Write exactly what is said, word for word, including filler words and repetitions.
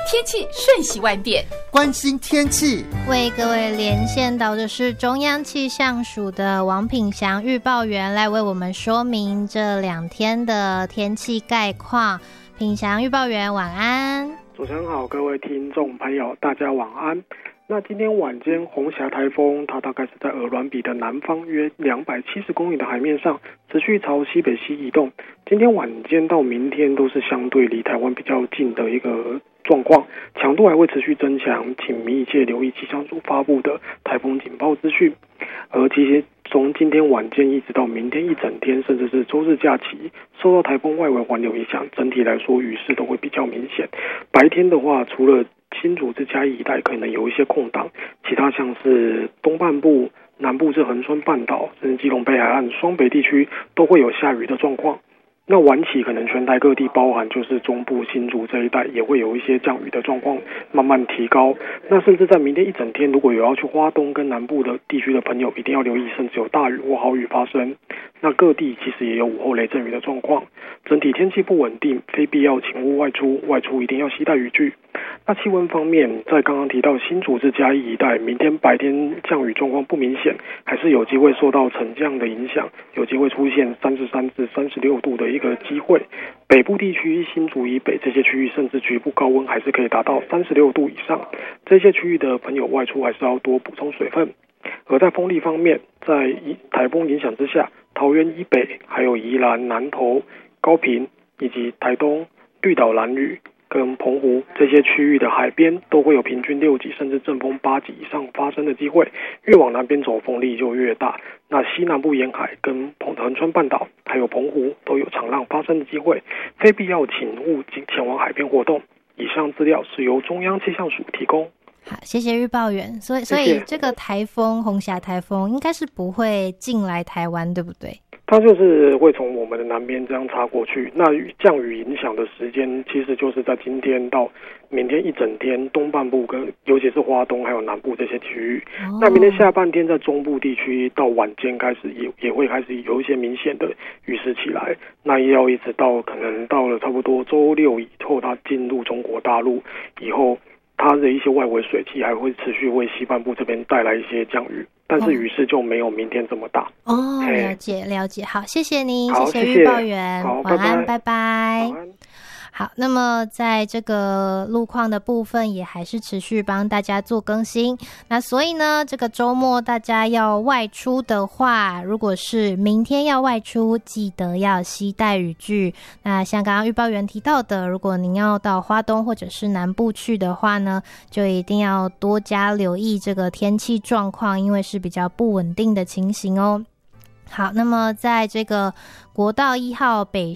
天气瞬息万变， 关心天气。 为各位连线到的是中央气象署的王品祥预报员，来为我们说明这两天的天气概况。品祥预报员晚安。 主持人好，各位听众朋友大家晚安。那今天晚间红霞台风它大概是在鹅銮鼻的南方约两百七十公里的海面上，持续朝西北西移动。今天晚间到明天都是相对离台湾比较近的一个状况，强度还会持续增强，请密切留意气象署发布的台风警报资讯。而其实从今天晚间一直到明天一整天，甚至是周日假期，受到台风外围环流影响，整体来说雨势都会比较明显。白天的话，除了新竹至嘉义一带可能有一些空档，其他像是东半部、南部至恒春半岛，甚至基隆北海岸、双北地区都会有下雨的状况。那晚起可能全台各地，包含就是中部、新竹这一带，也会有一些降雨的状况慢慢提高。那甚至在明天一整天，如果有要去花东跟南部的地区的朋友，一定要留意，甚至有大雨或豪雨发生。那各地其实也有午后雷阵雨的状况，整体天气不稳定，非必要请勿外出，外出一定要携带雨具。那气温方面，在刚刚提到新竹至嘉义一带，明天白天降雨状况不明显，还是有机会受到沉降的影响，有机会出现三十三至三十六度的一个机会。北部地区新竹以北这些区域，甚至局部高温还是可以达到三十六度以上。这些区域的朋友外出还是要多补充水分。而在风力方面，在台风影响之下，桃园以北、还有宜兰、南投、高屏以及台东、绿岛、兰屿跟澎湖这些区域的海边都会有平均六级甚至阵风八级以上发生的机会，越往南边走风力就越大。那西南部沿海跟恒春半岛还有澎湖都有长浪发生的机会，非必要请勿前往海边活动。以上资料是由中央气象署提供。 好，谢谢预报员。所以，所以这个台风红霞台风应该是不会进来台湾，对不对？ 它就是会从我们的南边这样插过去。那降雨影响的时间，其实就是在今天到明天一整天，东半部跟尤其是花东还有南部这些区域。哦、那明天下半天在中部地区到晚间开始也也会开始有一些明显的雨势起来。那也要一直到可能到了差不多周六以后，它进入中国大陆以后，它的一些外围水汽还会持续为西半部这边带来一些降雨，但是雨势就没有明天这么大。 哦，了解了解，好，谢谢您， 谢谢预报员，晚安，拜拜。 拜拜。 好，那么在这个路况的部分也还是持续帮大家做更新。那所以呢，这个周末大家要外出的话，如果是明天要外出，记得要携带雨具。那像刚刚预报员提到的，如果您要到花东或者是南部去的话呢，就一定要多加留意这个天气状况，因为是比较不稳定的情形哦。好，那么在这个国道一号北